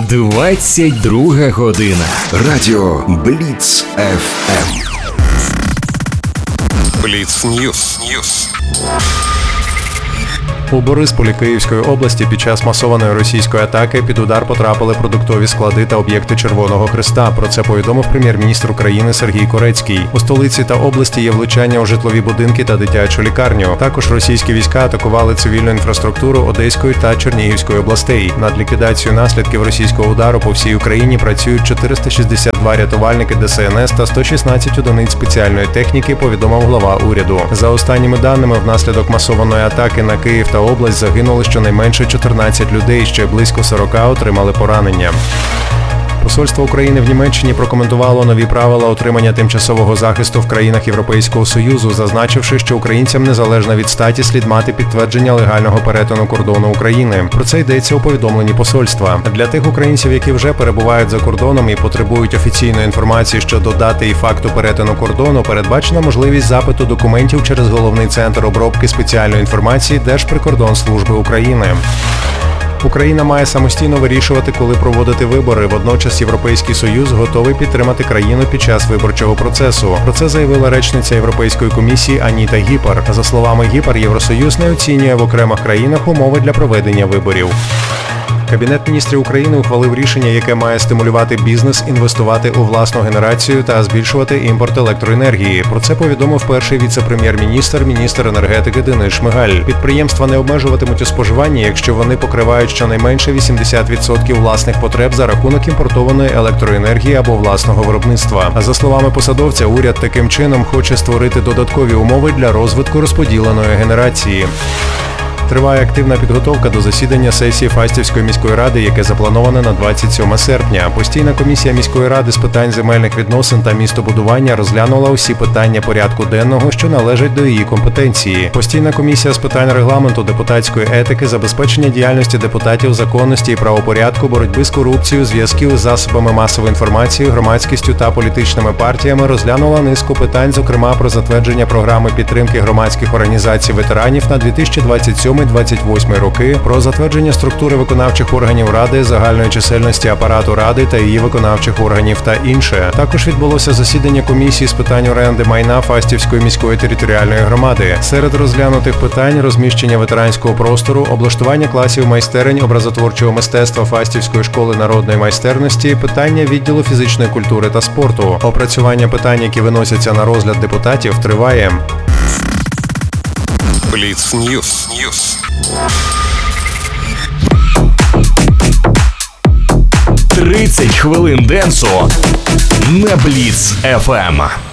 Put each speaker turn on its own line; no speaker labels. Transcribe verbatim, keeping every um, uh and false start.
двадцять друга година.
Радіо Бліц еф ем.
Бліц Ньюс. Ньюс.
У Борисполі Київської області під час масованої російської атаки під удар потрапили продуктові склади та об'єкти Червоного Хреста. Про це повідомив прем'єр-міністр України Сергій Корецький. У столиці та області є влучання у житлові будинки та дитячу лікарню. Також російські війська атакували цивільну інфраструктуру Одеської та Чернігівської областей. Над ліквідацією наслідків російського удару по всій Україні працюють чотириста шістдесят два рятувальники Де Ес Ен Ес та сто шістнадцять одиниць спеціальної техніки, повідомив глава уряду. За останніми даними, внаслідок масованої атаки на Київ та область загинули щонайменше чотирнадцять людей, ще близько сорок отримали поранення. Посольство України в Німеччині прокоментувало нові правила отримання тимчасового захисту в країнах Європейського Союзу, зазначивши, що українцям незалежно від статі слід мати підтвердження легального перетину кордону України. Про це йдеться у повідомленні посольства. Для тих українців, які вже перебувають за кордоном і потребують офіційної інформації щодо дати і факту перетину кордону, передбачена можливість запиту документів через головний центр обробки спеціальної інформації Держприкордонслужби України. Україна має самостійно вирішувати, коли проводити вибори. Водночас Європейський Союз готовий підтримати країну під час виборчого процесу. Про це заявила речниця Європейської комісії Аніта Гіпар. За словами Гіпар, Євросоюз не оцінює в окремих країнах умови для проведення виборів. Кабінет міністрів України ухвалив рішення, яке має стимулювати бізнес інвестувати у власну генерацію та збільшувати імпорт електроенергії. Про це повідомив перший віце-прем'єр-міністр, міністр енергетики Денис Шмигаль. Підприємства не обмежуватимуть у споживанні, якщо вони покривають щонайменше вісімдесят відсотків власних потреб за рахунок імпортованої електроенергії або власного виробництва. А за словами посадовця, уряд таким чином хоче створити додаткові умови для розвитку розподіленої генерації. Триває активна підготовка до засідання сесії Фастівської міської ради, яке заплановане на двадцять сьоме серпня. Постійна комісія міської ради з питань земельних відносин та містобудування розглянула усі питання порядку денного, що належать до її компетенції. Постійна комісія з питань регламенту, депутатської етики, забезпечення діяльності депутатів, законності і правопорядку, боротьби з корупцією, зв'язків з засобами масової інформації, громадськістю та політичними партіями розглянула низку питань, зокрема про затвердження програми підтримки громадських організацій ветеранів на дві тисячі двадцять сьомий - двадцять восьмий роки, про затвердження структури виконавчих органів Ради, загальної чисельності апарату Ради та її виконавчих органів та інше. Також відбулося засідання комісії з питань оренди майна Фастівської міської територіальної громади. Серед розглянутих питань – розміщення ветеранського простору, облаштування класів майстерень образотворчого мистецтва Фастівської школи народної майстерності, питання відділу фізичної культури та спорту. Опрацювання питань, які виносяться на розгляд депутатів, триває.
Бліц Ньюс. Ньюс.
тридцять хвилин денсу на Бліц еф ем.